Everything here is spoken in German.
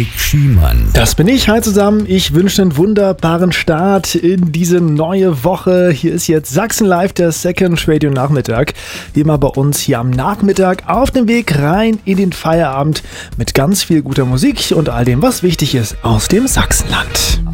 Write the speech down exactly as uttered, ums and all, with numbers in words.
Dominik Schiemann. Das bin ich. Hi zusammen. Ich wünsche einen wunderbaren Start in diese neue Woche. Hier ist jetzt Sachsen Live, der Second Radio Nachmittag. Wie immer bei uns hier am Nachmittag auf dem Weg rein in den Feierabend mit ganz viel guter Musik und all dem, was wichtig ist aus dem Sachsenland.